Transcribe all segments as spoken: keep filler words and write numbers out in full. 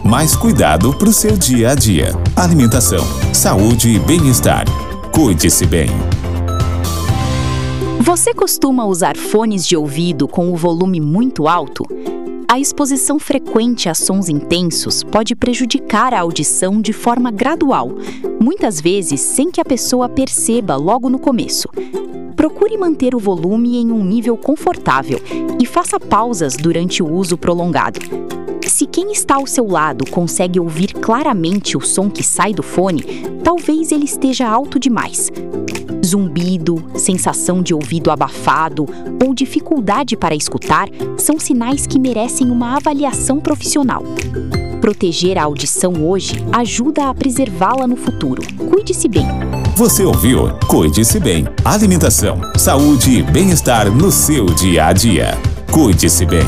mais cuidado para o seu dia a dia. Alimentação, saúde e bem-estar. Cuide-se bem. Você costuma usar fones de ouvido com o volume muito alto? A exposição frequente a sons intensos pode prejudicar a audição de forma gradual, muitas vezes sem que a pessoa perceba logo no começo. Procure manter o volume em um nível confortável e faça pausas durante o uso prolongado. Se quem está ao seu lado consegue ouvir claramente o som que sai do fone, talvez ele esteja alto demais. Zumbido, sensação de ouvido abafado ou dificuldade para escutar são sinais que merecem uma avaliação profissional. Proteger a audição hoje ajuda a preservá-la no futuro. Cuide-se bem. Você ouviu? Cuide-se bem. Alimentação, saúde e bem-estar no seu dia a dia. Cuide-se bem.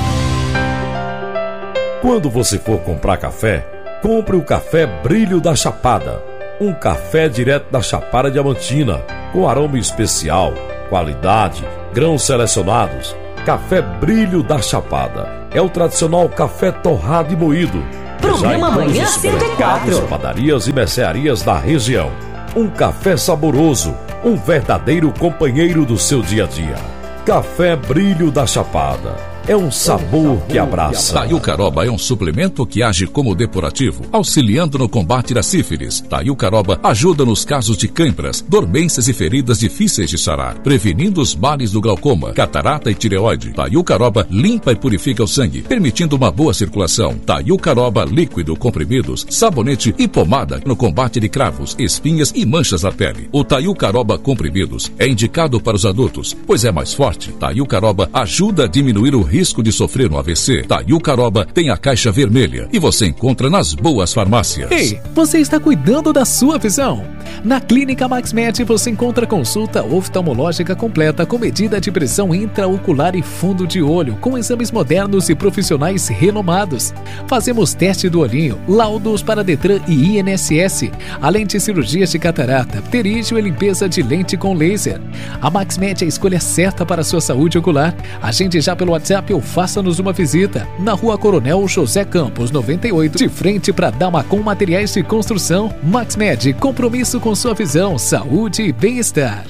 Quando você for comprar café, compre o Café Brilho da Chapada. Um café direto da Chapada Diamantina, com aroma especial, qualidade, grãos selecionados. Café Brilho da Chapada. É o tradicional café torrado e moído. Programa Manhã cento e quatro. Padarias e mercearias da região. Um café saboroso, um verdadeiro companheiro do seu dia a dia. Café Brilho da Chapada. É um sabor que abraça. Taiucaroba é um suplemento que age como depurativo, auxiliando no combate da sífilis. Taiucaroba ajuda nos casos de câimbras, dormências e feridas difíceis de sarar, prevenindo os males do glaucoma, catarata e tireoide. Taiucaroba limpa e purifica o sangue, permitindo uma boa circulação. Taiucaroba líquido, comprimidos, sabonete e pomada no combate de cravos, espinhas e manchas na pele. O Taiucaroba comprimidos é indicado para os adultos, pois é mais forte. Taiucaroba ajuda a diminuir o risco de sofrer um A V C. Taiucaroba tem a caixa vermelha e você encontra nas boas farmácias. Ei, você está cuidando da sua visão? Na Clínica MaxMed você encontra consulta oftalmológica completa com medida de pressão intraocular e fundo de olho, com exames modernos e profissionais renomados. Fazemos teste do olhinho, laudos para Detran e I N S S, além de cirurgias de catarata, pterígio e limpeza de lente com laser. A MaxMed é a escolha certa para a sua saúde ocular. Agende já pelo WhatsApp ou faça-nos uma visita na Rua Coronel José Campos, noventa e oito, de frente para Damacom Materiais de Construção. MaxMed, compromisso com sua visão, saúde e bem-estar.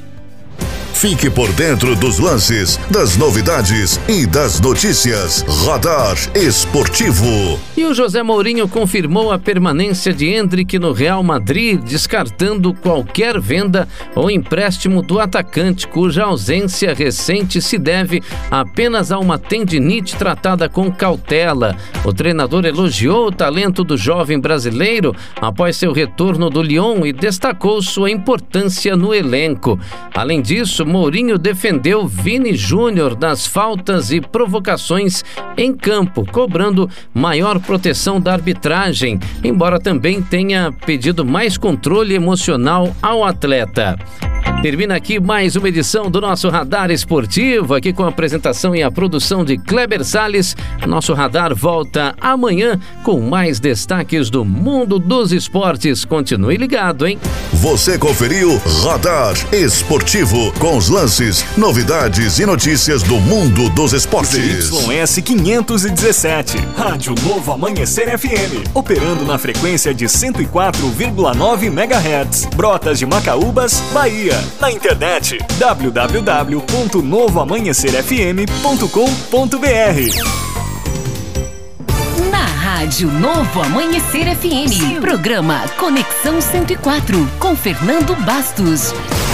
Fique por dentro dos lances, das novidades e das notícias. Radar Esportivo. E o José Mourinho confirmou a permanência de Endrick no Real Madrid, descartando qualquer venda ou empréstimo do atacante, cuja ausência recente se deve apenas a uma tendinite tratada com cautela. O treinador elogiou o talento do jovem brasileiro após seu retorno do Lyon e destacou sua importância no elenco. Além disso, Mourinho defendeu Vini Júnior das faltas e provocações em campo, cobrando maior proteção da arbitragem, embora também tenha pedido mais controle emocional ao atleta. Termina aqui mais uma edição do nosso Radar Esportivo, aqui com a apresentação e a produção de Kleber Salles. Nosso Radar volta amanhã com mais destaques do mundo dos esportes. Continue ligado, hein? Você conferiu Radar Esportivo, com os lances, novidades e notícias do mundo dos esportes. Y S quinhentos e dezessete, Rádio Novo Amanhecer F M, operando na frequência de cento e quatro vírgula nove megahertz, Brotas de Macaúbas, Bahia. Na internet, w w w ponto novo amanhecer f m ponto com ponto b r. Na Rádio Novo Amanhecer F M, programa Conexão cento e quatro, com Fernando Bastos.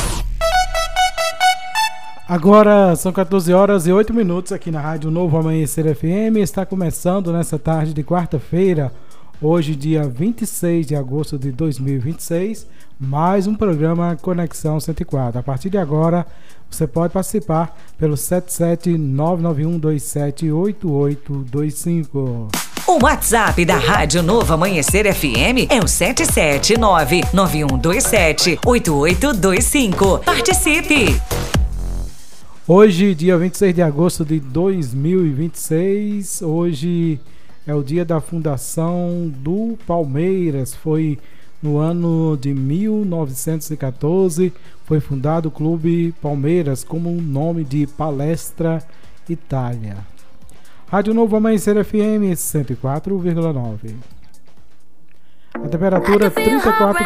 Agora são quatorze horas e oito minutos aqui na Rádio Novo Amanhecer F M. Está começando nessa tarde de quarta-feira, hoje dia vinte e seis de agosto de dois mil e vinte e seis, mais um programa Conexão cento e quatro. A partir de agora, você pode participar pelo sete sete nove nove um dois sete oito oito dois cinco. O WhatsApp da Rádio Novo Amanhecer F M é o sete sete nove nove um dois sete oito oito dois cinco. Participe! Hoje, dia vinte e seis de agosto de dois mil e vinte e seis, hoje é o dia da fundação do Palmeiras. Foi no ano de mil novecentos e catorze, foi fundado o Clube Palmeiras como um nome de Palestra Itália. Rádio Novo Amanhecer F M cento e quatro vírgula nove. A temperatura trinta e quatro